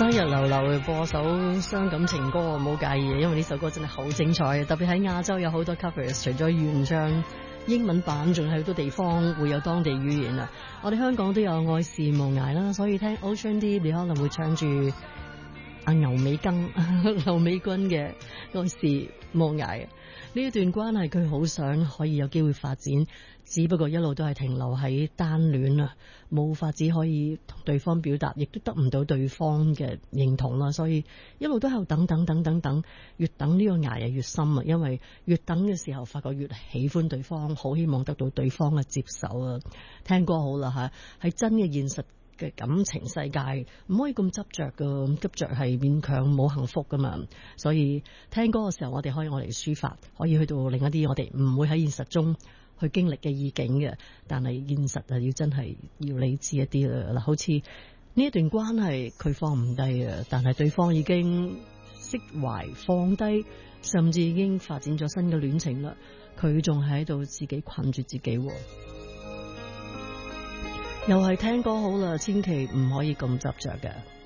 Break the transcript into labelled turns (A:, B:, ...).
A: 生日流流播首傷感情歌，唔好介意，因為呢首歌真係好精彩，特別喺亞洲有好多 covers， 除咗原唱英文版，仲有好多地方會有當地語言啊。我哋香港都有愛是無涯啦，所以聽 Ocean Deep 你可能會唱住阿劉美君嘅愛是無涯。呢一段關係佢好想可以有機會發展，只不過一路都係停留喺單戀啊，冇法子可以同對方表達，亦都得唔到對方嘅認同啦，所以一路都喺度等，越等呢個崖越深啊，因為越等嘅時候發覺越喜歡對方，好希望得到對方嘅接受啊。聽歌好啦吓，係真嘅現實嘅感情世界唔可以咁執着噶，執着係勉強冇幸福噶嘛。所以聽歌嘅時候，我哋可以我嚟抒發，可以去到另一啲我哋唔會喺現實中去經歷嘅意境嘅，但係現實啊要真係要理智一啲啦。嗱，好似呢一段關係佢放唔低啊，但係對方已經釋懷放低，甚至已經發展咗新嘅戀情啦，佢仲喺度自己困住自己。又係聽歌好啦，千祈唔可以咁執着嘅。